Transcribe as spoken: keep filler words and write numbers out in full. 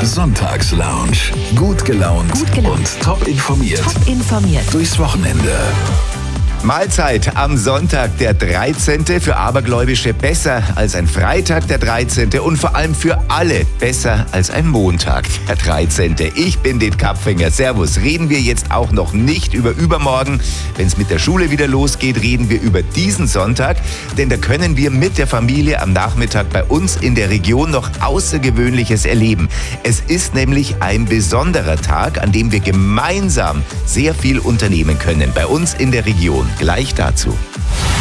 Sonntagslounge. Gut gelaunt, Gut gelaunt. und top informiert. Top informiert. Durchs Wochenende. Mahlzeit am Sonntag, der dreizehnte Für Abergläubische besser als ein Freitag, der dreizehnte Und vor allem für alle besser als ein Montag, der dreizehnte Ich bin Dit Kapfinger. Servus. Reden wir jetzt auch noch nicht über übermorgen. Wenn es mit der Schule wieder losgeht, reden wir über diesen Sonntag. Denn da können wir mit der Familie am Nachmittag bei uns in der Region noch Außergewöhnliches erleben. Es ist nämlich ein besonderer Tag, an dem wir gemeinsam sehr viel unternehmen können. Bei uns in der Region. Gleich dazu.